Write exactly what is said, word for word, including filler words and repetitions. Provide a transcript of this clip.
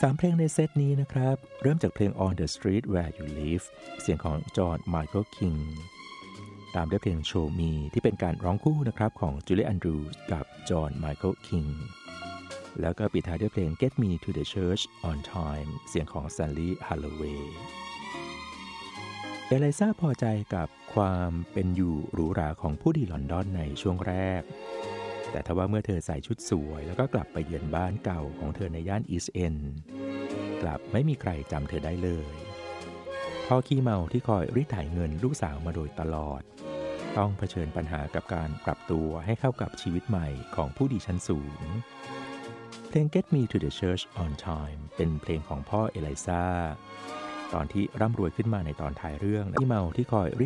สามเพลงในเซตนี้นะครับเริ่มจากเพลง On the Street Where You Live เสียงของจอห์นไมเคิลคิงตามด้วยเพลง Show Me ที่เป็นการร้องคู่นะครับของจูเลีย แอนดรูว์กับจอห์นไมเคิลคิงแล้วก็ปิดท้ายด้วยเพลง Get Me to the Church on Time เสียงของ Sally Holloway เอลิซาพอใจกับความเป็นอยู่หรูหราของผู้ดีลอนดอนในช่วงแรกแต่ทว่าเมื่อเธอใส่ชุดสวยแล้วก็กลับไปเยือนบ้านเก่าของเธอในย่านอีสต์เอนด์กลับไม่มีใครจำเธอได้เลยพ่อขี้เมาที่คอยรีดไถเงินลูกสาวมาโดยตลอดต้องเผชิญปัญหากับการปรับตัวให้เข้ากับชีวิตใหม่ของผู้ดีชั้นสูงเพลง Get Me to the Church on Time เป็นเพลงของพ่อเอลิซาตอนที่ร่ำรวยขึ้นมาในตอนท้ายเรื่องขี้เมาที่คอย